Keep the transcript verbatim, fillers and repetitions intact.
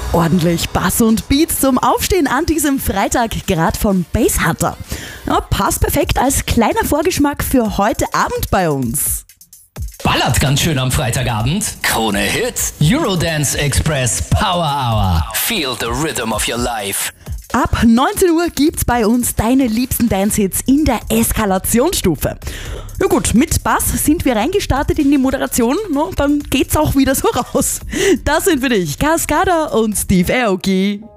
Ordentlich Bass und Beats zum Aufstehen an diesem Freitag, gerade von Basshunter. Ja, passt perfekt als kleiner Vorgeschmack für heute Abend bei uns. Ballert ganz schön am Freitagabend. Krone Hit, Eurodance Express Power Hour. Feel the rhythm of your life. Ab neunzehn Uhr gibt's bei uns deine liebsten Dance-Hits in der Eskalationsstufe. Ja gut, mit Bass sind wir reingestartet in die Moderation, no, dann geht's auch wieder so raus. Das sind für dich Cascada und Steve Aoki.